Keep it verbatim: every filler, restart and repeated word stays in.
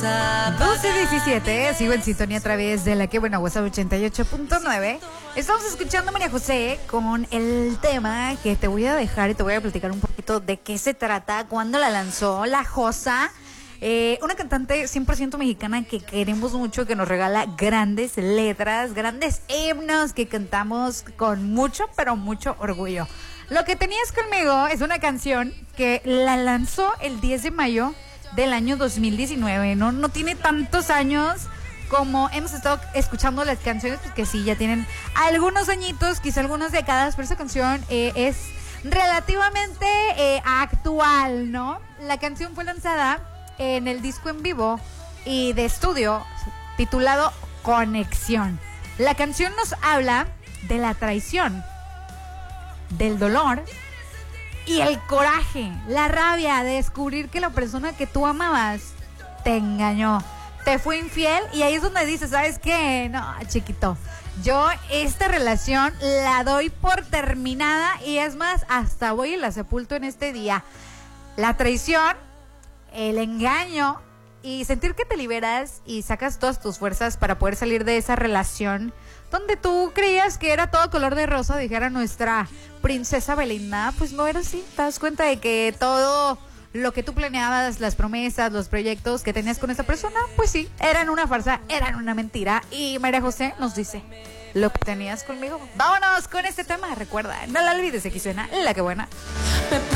doce diecisiete, sigo en sintonía a través de la que buena WhatsApp ochenta y ocho punto nueve. Estamos escuchando a María José con el tema que te voy a dejar y te voy a platicar un poquito de qué se trata, cuándo la lanzó La Josa. Eh, una cantante cien por ciento mexicana que queremos mucho, que nos regala grandes letras, grandes himnos que cantamos con mucho, pero mucho orgullo. Lo que tenías conmigo es una canción que la lanzó el diez de mayo del año dos mil diecinueve, ¿no? No tiene tantos años como hemos estado escuchando las canciones, pues que sí, ya tienen algunos añitos, quizá algunas décadas, pero esa canción eh, es relativamente eh, actual, ¿no? La canción fue lanzada en el disco en vivo y de estudio titulado Conexión. La canción nos habla de la traición, del dolor y el coraje, la rabia de descubrir que la persona que tú amabas te engañó, te fue infiel, y ahí es donde dices, ¿sabes qué? No, chiquito, yo esta relación la doy por terminada, y es más, hasta voy y la sepulto en este día. La traición, el engaño y sentir que te liberas y sacas todas tus fuerzas para poder salir de esa relación donde tú creías que era todo color de rosa, dijera nuestra princesa Belinda, pues no era así. Te das cuenta de que todo lo que tú planeabas, las promesas, los proyectos que tenías con esa persona, pues sí, eran una farsa, eran una mentira. Y María José nos dice, lo que tenías conmigo. Vámonos con este tema, recuerda, no la olvides, aquí suena La Que Buena.